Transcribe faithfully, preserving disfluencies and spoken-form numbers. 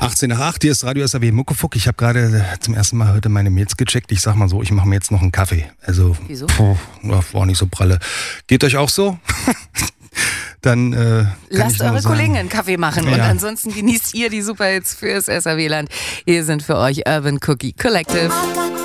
achtzehn nach acht, hier ist Radio S R W Muckefuck. Ich habe gerade zum ersten Mal heute meine Mails gecheckt. Ich sag mal so, ich mache mir jetzt noch einen Kaffee. Also, wieso? Puh, war nicht so pralle. Geht euch auch so? Dann äh, lasst eure sagen, Kollegen einen Kaffee machen ja. und ansonsten genießt ihr die Superhits fürs S R W-Land. Hier sind für euch Urban Cookie Collective.